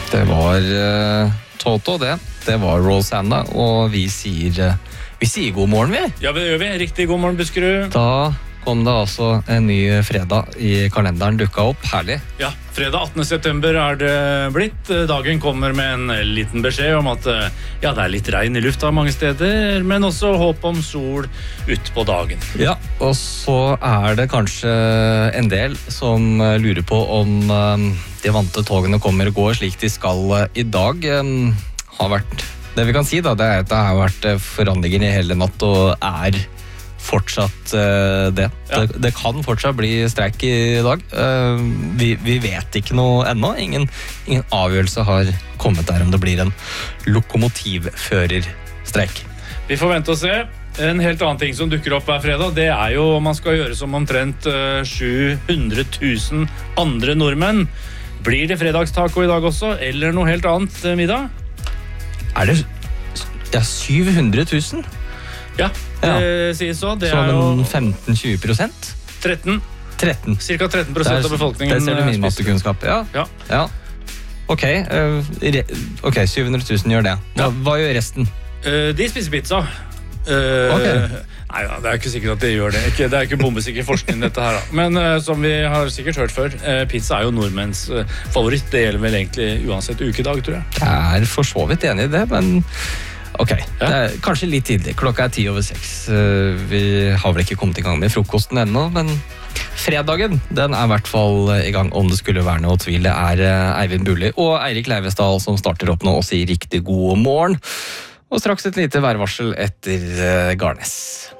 Det var Toto, det. Det var Rosanna, og vi sier god morgen, vi. Ja, det gjør vi. Riktig god morgen, Buskerud. Da kom det altså en ny fredag i kalenderen dukket opp. Herlig. Ja, fredag 18. september er det blitt. Dagen kommer med en liten beskjed om at ja, det er litt regn i lufta mange steder, men også håp om sol ut på dagen. Ja, og så er det kanskje en del som lurer på om de vante togene kommer og går slik de skal i dag. Har vært, det vi kan si da, det er at det har vært forandringer i hele natt og er fortsatt det. Ja. Det kan fortsatt bli streik i dag. Vi vet ikke noe ennå. Ingen avgjørelse har kommet der om det blir en lokomotivførerstreik. Vi får vente og se. En helt annen ting som dukker opp hver fredag, det er jo om man skal gjøre som omtrent 700 000 andre nordmenn. Blir det fredagstaco i dag også, eller noe helt annet middag? Er det 700 000? Ja, det sies så. Det så er jo 15-20%? 13. Cirka 13% av befolkningen. Det ser du min mattekunnskap. Ja. Ok, 700 000 gjør det. Hva gjør resten? De spiser pizza. Nei, det er ikke sikkert at de gjør det. Det er ikke bombesikker forskning dette her da. Men som vi har sikkert hørt før, pizza er jo nordmenns favoritt. Det gjelder vel egentlig uansett ukedag, tror jeg. Jeg er for så vidt enig i det, men ok, det er kanskje litt tidlig. Klokka er 10:06. Vi har vel ikke kommet i gang med frokosten ennå, men fredagen, den er i hvert fall i gang om det skulle være noe tvil. Det er Eivind Bulli og Eirik Leivesdal som starter opp nå og sier riktig god morgen. Og straks et lite værvarsel etter Garnes.